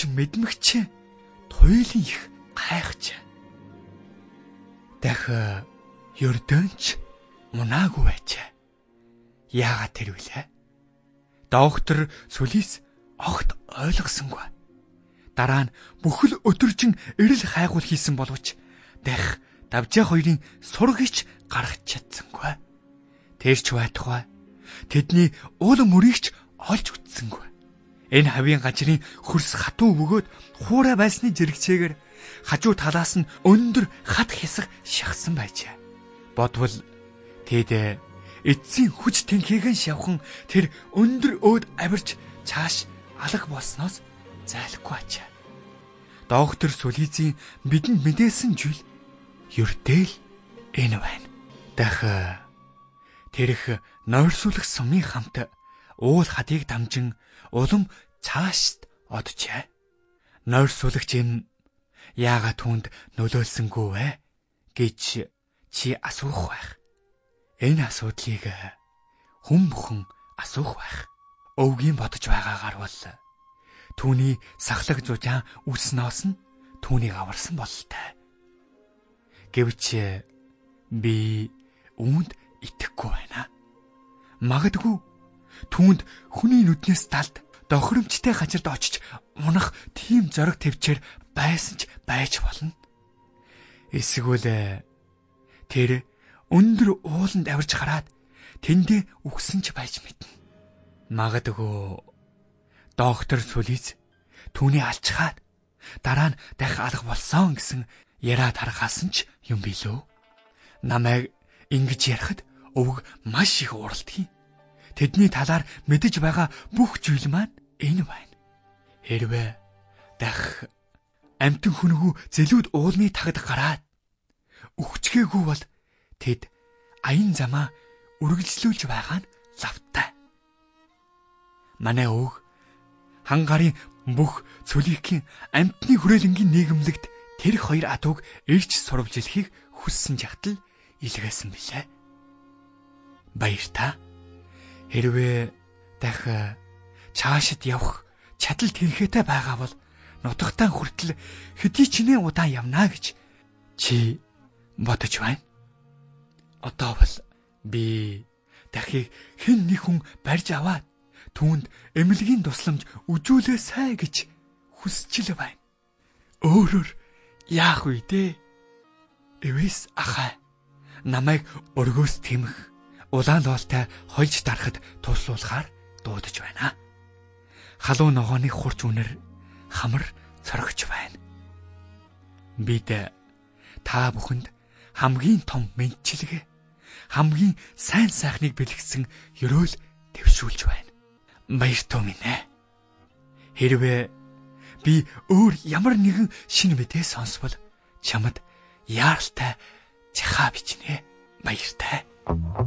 гэж мэдмэгч туйлын их гайхжээ. Дахь Йорданч унаагүй байжээ. Яагаад тэрвэлээ? Доктор Сүлис огт ойлгосонгүй. Дараа нь бүхэл өдөржин эрэл хайгуул хийсэн боловч дахь давжаа хоёрын сургагч гаргаж чадсангүй. Тэрч байтугай тэдний уул мөрийгч олж үтсэнгүй. Энэ хавийн гажрын хөрс хатуу бөгөөд хуурай байсны зэрэгцээгээр хажуу талаас нь өндөр хат хэсэг шахсан байжээ. Бодвол тэд эцсийн хүч тэнхээхэн шавхан тэр өндөр өөд авирч цааш алга болсноос зайлахгүй ачаа. Доктор Сүлизийн бидэнд мэдээсэн зүйл ердөө л энэ байна. Дахь тэрх нойрсуулах сумын хамт уул хатыг дамжин улам цаашд оджээ. Нойрсуулагч юм яагаад түүнд нөлөөлсөнгүй вэ гэж чи асуух байх. Энэ асуудлыг хүн бүхэн асуух байх. Өвгийн бодож байгаагаар бол түүний сахлаг зужаан үснээс нь түүнийг аварсан бололтой. Гэвч би үүнд итгэхгүй байна. Магадгүй түүнд хүний нүднээс далд дохиромжтой хажирд очиж унах тийм зориг төвчээр байсан ч байж болно. Эсвэл тэр өндөр ууланд авирж хараад тэндээ үхсэн ч байж мэднэ. Магадгүй доктор Сүлиз түүний алчхаад дараа нь дахь алга болсон гэсэн яриад харахаас нь ч юм билүү. Намайг ингэж ярихад өвг маш их уралдгийг. Тэдний талаар мэдэж байгаа бүх зүйл маань энэ байна. Хэрвээ дахь амтэн хүнгүй зэлүүд уулны тагд гараад өгчгээгүй бол тэд аян замаа үргэлжлүүлж байгаа нь лавтай. Манай өвг хан гарын бүх цөлийнхин амтны хүрээлэнгийн нийгэмлэгт тэр хоёр адууг ирж сурвалжлахыг хүссэн жагтал илгээсэн билээ. Баяр та. Хэрвээ дахь цаашид явах чадал тэрхээтэй байгаа бол нутагтаа хүртэл хэдий ч нэ удаан явна гэж чи бодож байна. Одоо бол би дахийг хэн нэг хүн барьж аваад түүнд эмнэлгийн тусламж үзүүлээсэй гэж хүсчил байна. Өөрөөр яах вэ дээ? Эвэс ахаа намайг өргөөс тэмэх улаан лоолтой хольж дарахад туслуулахаар дуудаж байна. Халуун ногооны хурц үнэр хамар цорогч байна. Бид та бүхэнд хамгийн том мэдчилгээ, хамгийн сайн сайхныг бэлгэсэн ёроол твшүүлж байна. Баяртай минь ээ. Хэрвээ би өөр ямар нэгэн шинэ мэдээ сонсвол чамд яаралтай жахаа бичнэ. Баяртай.